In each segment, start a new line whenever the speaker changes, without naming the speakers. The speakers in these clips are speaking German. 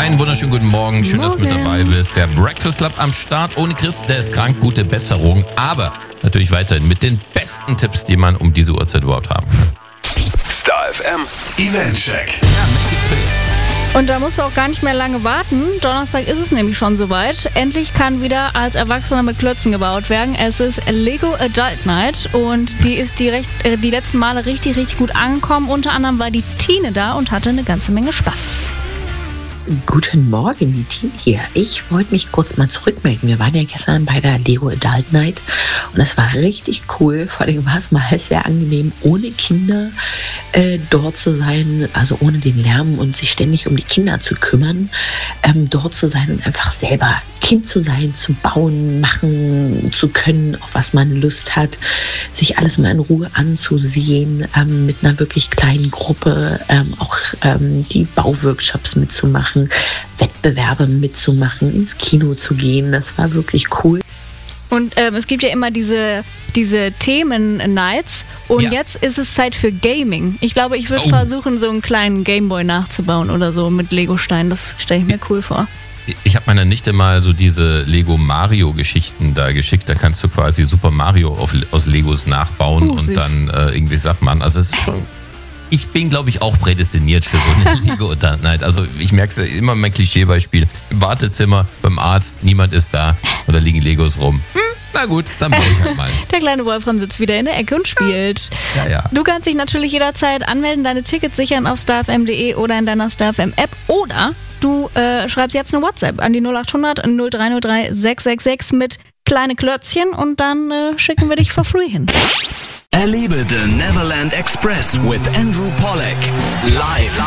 Einen wunderschönen guten Morgen. Schön, dass du mit dabei bist. Der Breakfast Club am Start. Ohne Chris, der ist krank. Gute Besserung. Aber natürlich weiterhin mit den besten Tipps, die man um diese Uhrzeit überhaupt haben kann.
Star FM Eventcheck.
Und da musst du auch gar nicht mehr lange warten. Donnerstag ist es nämlich schon soweit. Endlich kann wieder als Erwachsener mit Klötzen gebaut werden. Es ist Lego Adult Night und die ist die letzten Male richtig, richtig gut angekommen. Unter anderem war die Tine da und hatte eine ganze Menge Spaß.
Guten Morgen, die Tine hier. Ich wollte mich kurz mal zurückmelden. Wir waren ja gestern bei der Lego Adult Night und es war richtig cool. Vor allem war es mal sehr angenehm, ohne Kinder dort zu sein, also ohne den Lärm und sich ständig um die Kinder zu kümmern, dort zu sein und einfach selber Kind zu sein, zu bauen, machen zu können, auf was man Lust hat, sich alles mal in Ruhe anzusehen, mit einer wirklich kleinen Gruppe, auch die Bauworkshops mitzumachen, Wettbewerbe mitzumachen, ins Kino zu gehen. Das war wirklich cool.
Und es gibt ja immer diese Themen-Nights und jetzt ist es Zeit für Gaming. Ich glaube, ich würde versuchen, so einen kleinen Gameboy nachzubauen oder so mit Lego-Steinen. Das stelle ich mir cool vor.
Ich habe meiner Nichte mal so diese Lego-Mario-Geschichten da geschickt. Da kannst du quasi Super Mario aus Legos nachbauen und dann irgendwie sagt man, also es ist schon... Ich bin, glaube ich, auch prädestiniert für so eine Lego Adult Night. Also ich merke es ja immer, mein Klischeebeispiel. Im Wartezimmer, beim Arzt, niemand ist da und da liegen Legos rum. Na gut, dann baue ich halt mal. Der
kleine Wolfram sitzt wieder in derEcke und spielt.
Ja. Du
kannst dich natürlich jederzeit anmelden, deine Tickets sichern auf starfm.de oder in deiner StarFM App oder du schreibst jetzt eine WhatsApp an die 0800 0303 666 mit kleine Klötzchen und dann schicken wir dich for free hin.
Erlebe The Neverland Express with Andrew Pollack. Live.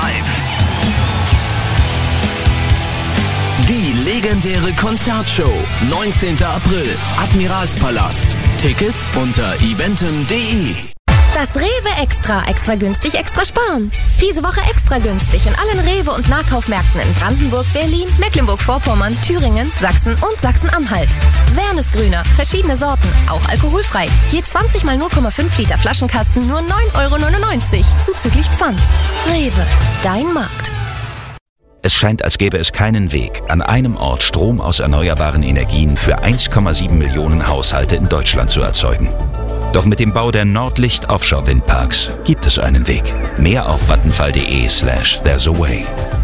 Die legendäre Konzertshow. 19. April. Admiralspalast. Tickets unter eventim.de.
Das Rewe Extra. Extra günstig, extra sparen. Diese Woche extra günstig in allen Rewe- und Nahkaufmärkten in Brandenburg, Berlin, Mecklenburg-Vorpommern, Thüringen, Sachsen und Sachsen-Anhalt. Wernesgrüner, verschiedene Sorten, auch alkoholfrei. Je 20 mal 0,5 Liter Flaschenkasten nur 9,99 € zuzüglich Pfand. Rewe, dein Markt.
Es scheint, als gäbe es keinen Weg, an einem Ort Strom aus erneuerbaren Energien für 1,7 Millionen Haushalte in Deutschland zu erzeugen. Doch mit dem Bau der Nordlicht Offshore Windparks gibt es einen Weg. Mehr auf vattenfall.de/there's a way.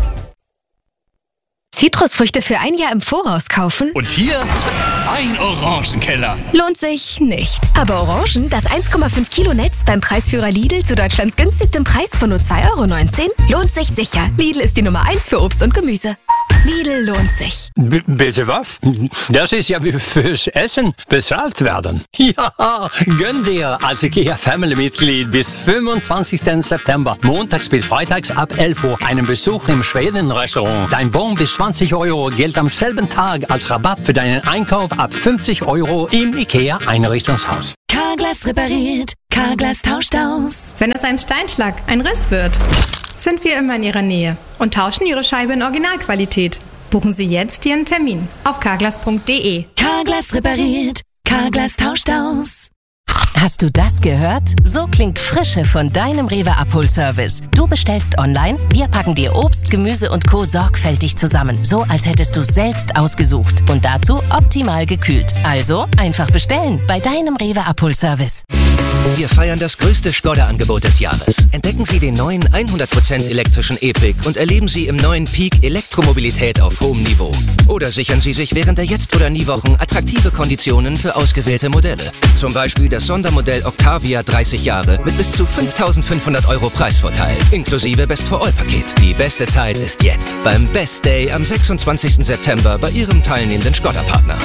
Zitrusfrüchte für ein Jahr im Voraus kaufen?
Und hier ein Orangenkeller.
Lohnt sich nicht. Aber Orangen, das 1,5 Kilo Netz beim Preisführer Lidl zu Deutschlands günstigstem Preis von nur 2,19 €, lohnt sich sicher. Lidl ist die Nummer 1 für Obst und Gemüse. Lidl lohnt sich.
Bitte was? Das ist ja wie fürs Essen bezahlt werden. Ja, gönn dir als IKEA-Family-Mitglied bis 25. September, montags bis freitags ab 11 Uhr, einen Besuch im Schweden-Restaurant. Dein Bon bis 20 € gilt am selben Tag als Rabatt für deinen Einkauf ab 50 € im IKEA-Einrichtungshaus.
Carglass repariert, Carglass tauscht aus.
Wenn es ein Steinschlag, ein Riss wird, sind wir immer in Ihrer Nähe und tauschen Ihre Scheibe in Originalqualität. Buchen Sie jetzt Ihren Termin auf carglass.de.
Carglass repariert, Carglass tauscht aus.
Hast du das gehört? So klingt Frische von deinem Rewe-Abholservice. Du bestellst online, wir packen dir Obst, Gemüse und Co. sorgfältig zusammen. So, als hättest du es selbst ausgesucht. Und dazu optimal gekühlt. Also einfach bestellen bei deinem Rewe-Abholservice.
Wir feiern das größte Skoda-Angebot des Jahres. Entdecken Sie den neuen 100% elektrischen E-Pick und erleben Sie im neuen Peak Elektromobilität auf hohem Niveau. Oder sichern Sie sich während der Jetzt- oder Nie-Wochen attraktive Konditionen für ausgewählte Modelle. Zum Beispiel das Sondermodell Octavia 30 Jahre mit bis zu 5.500 € Preisvorteil, inklusive Best-for-All-Paket. Die beste Zeit ist jetzt beim Best Day am 26. September bei Ihrem teilnehmenden Skoda-Partner.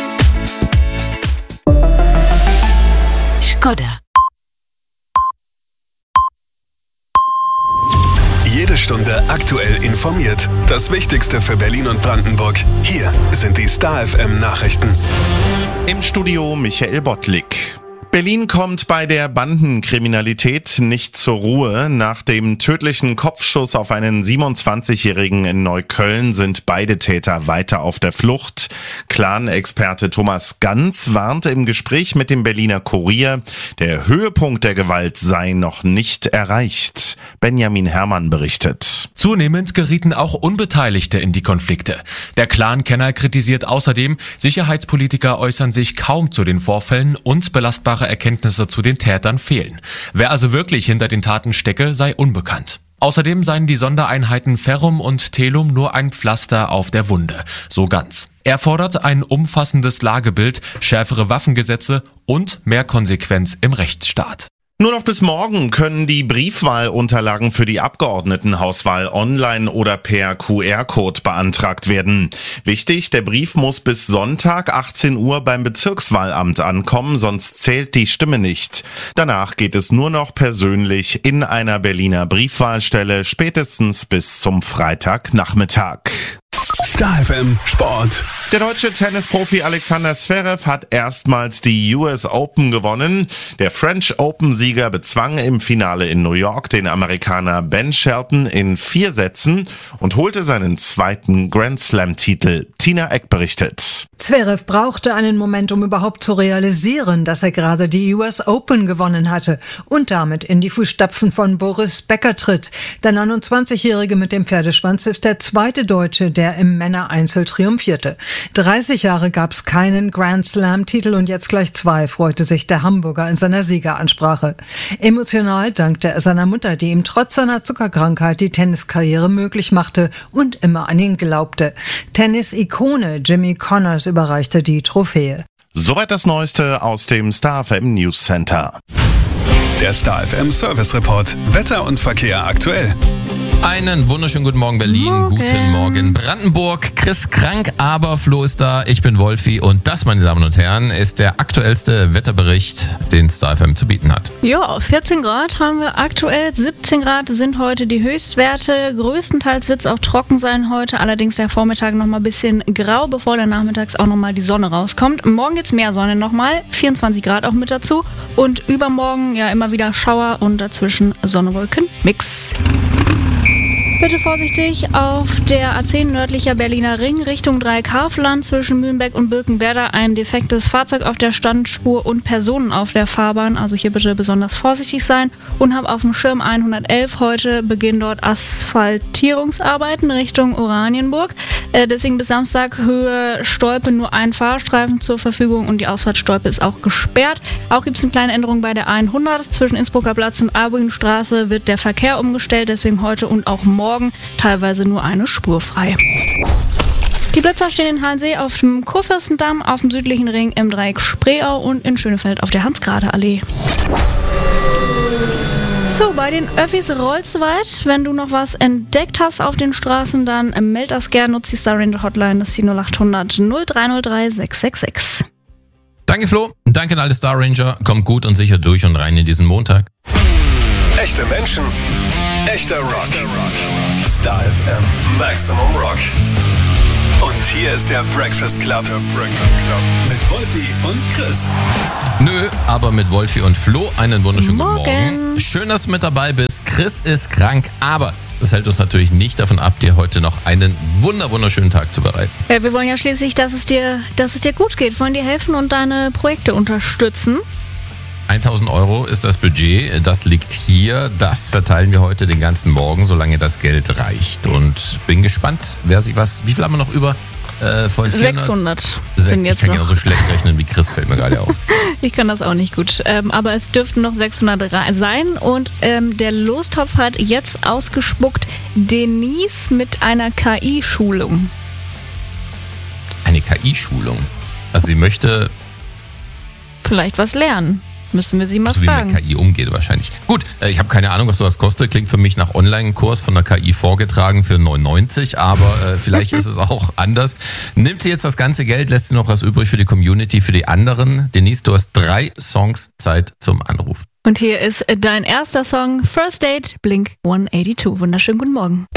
Skoda.
Jede Stunde aktuell informiert. Das Wichtigste für Berlin und Brandenburg. Hier sind die Star FM Nachrichten.
Im Studio Michael Bottlik. Berlin kommt bei der Bandenkriminalität nicht zur Ruhe. Nach dem tödlichen Kopfschuss auf einen 27-Jährigen in Neukölln sind beide Täter weiter auf der Flucht. Clan-Experte Thomas Ganz warnt im Gespräch mit dem Berliner Kurier, der Höhepunkt der Gewalt sei noch nicht erreicht. Benjamin Herrmann berichtet.
Zunehmend gerieten auch Unbeteiligte in die Konflikte. Der Clan-Kenner kritisiert außerdem, Sicherheitspolitiker äußern sich kaum zu den Vorfällen und belastbare Erkenntnisse zu den Tätern fehlen. Wer also wirklich hinter den Taten stecke, sei unbekannt. Außerdem seien die Sondereinheiten Ferrum und Telum nur ein Pflaster auf der Wunde, so Ganz. Er fordert ein umfassendes Lagebild, schärfere Waffengesetze und mehr Konsequenz im Rechtsstaat.
Nur noch bis morgen können die Briefwahlunterlagen für die Abgeordnetenhauswahl online oder per QR-Code beantragt werden. Wichtig, der Brief muss bis Sonntag 18 Uhr beim Bezirkswahlamt ankommen, sonst zählt die Stimme nicht. Danach geht es nur noch persönlich in einer Berliner Briefwahlstelle, spätestens bis zum Freitagnachmittag.
Star FM Sport.
Der deutsche Tennisprofi Alexander Zverev hat erstmals die US Open gewonnen. Der French Open-Sieger bezwang im Finale in New York den Amerikaner Ben Shelton in 4 Sätzen und holte seinen zweiten Grand Slam-Titel. Tina Eck berichtet.
Zverev brauchte einen Moment, um überhaupt zu realisieren, dass er gerade die US Open gewonnen hatte und damit in die Fußstapfen von Boris Becker tritt. Der 29-Jährige mit dem Pferdeschwanz ist der zweite Deutsche, der im Männereinzel triumphierte. 30 Jahre gab es keinen Grand Slam-Titel und jetzt gleich 2, freute sich der Hamburger in seiner Siegeransprache. Emotional dankte er seiner Mutter, die ihm trotz seiner Zuckerkrankheit die Tenniskarriere möglich machte und immer an ihn glaubte. Tennis-Ikone Jimmy Connors überreichte die Trophäe.
Soweit das Neueste aus dem Star FM News Center.
Der Star FM Service Report. Wetter und Verkehr aktuell.
Einen wunderschönen guten Morgen Berlin, Guten Morgen Brandenburg. Chris krank, aber Flo ist da. Ich bin Wolfi und das, meine Damen und Herren, ist der aktuellste Wetterbericht, den Star FM zu bieten hat.
Ja, 14 Grad haben wir aktuell, 17 Grad sind heute die Höchstwerte. Größtenteils wird es auch trocken sein heute, allerdings der Vormittag nochmal ein bisschen grau, bevor dann nachmittags auch nochmal die Sonne rauskommt. Morgen gibt's mehr Sonne nochmal, 24 Grad auch mit dazu und übermorgen ja immer wieder Schauer und dazwischen Sonne-Wolken-Mix. Bitte vorsichtig auf der A10 nördlicher Berliner Ring Richtung Dreieckhafen zwischen Mühlenbeck und Birkenwerder ein defektes Fahrzeug auf der Standspur und Personen auf der Fahrbahn. Also hier bitte besonders vorsichtig sein und habe auf dem Schirm 111. Heute beginnen dort Asphaltierungsarbeiten Richtung Oranienburg. Deswegen bis Samstag Höhe Stolpe nur ein Fahrstreifen zur Verfügung und die Ausfahrtstolpe ist auch gesperrt. Auch gibt es eine kleine Änderung bei der 100. Zwischen Innsbrucker Platz und Albuinstraße wird der Verkehr umgestellt. Deswegen heute und auch morgen teilweise nur eine Spur frei. Die Blitzer stehen in Halensee auf dem Kurfürstendamm, auf dem südlichen Ring im Dreieck Spreeau und in Schönefeld auf der Hans-Grade-Allee. So, bei den Öffis rollst du weit. Wenn du noch was entdeckt hast auf den Straßen, dann meld das gerne, nutzt die Star Ranger Hotline, das ist die 0800 0303 666.
Danke Flo, danke an alle Star Ranger, kommt gut und sicher durch und rein in diesen Montag.
Echte Menschen, echter Rock. Star FM Maximum Rock. Und hier ist der Breakfast Club. Mit Wolfi und Chris.
Nö, aber mit Wolfi und Flo einen wunderschönen guten Morgen. Schön, dass du mit dabei bist. Chris ist krank, aber das hält uns natürlich nicht davon ab, dir heute noch einen wunderschönen Tag zu bereiten.
Ja, wir wollen ja schließlich, dass es dir gut geht. Wir wollen dir helfen und deine Projekte unterstützen.
1.000 € ist das Budget, das liegt hier, das verteilen wir heute den ganzen Morgen, solange das Geld reicht. Und bin gespannt, wie viel haben wir noch über? Von
600 sind jetzt
Ich kann
noch.
ja so schlecht rechnen wie Chris, fällt mir gerade auf.
Ich kann das auch nicht gut, aber es dürften noch 600 sein und der Lostopf hat jetzt ausgespuckt Denise mit einer KI-Schulung.
Eine KI-Schulung? Also sie möchte
vielleicht was lernen. Müssen wir sie mal fragen.
Wie mit KI umgeht wahrscheinlich. Gut, ich habe keine Ahnung, was sowas kostet. Klingt für mich nach Online-Kurs von der KI vorgetragen für 9,90, aber vielleicht ist es auch anders. Nimmt sie jetzt das ganze Geld, lässt sie noch was übrig für die Community, für die anderen. Denise, du hast 3 Songs Zeit zum Anruf.
Und hier ist dein erster Song, First Date, Blink 182. Wunderschönen guten Morgen.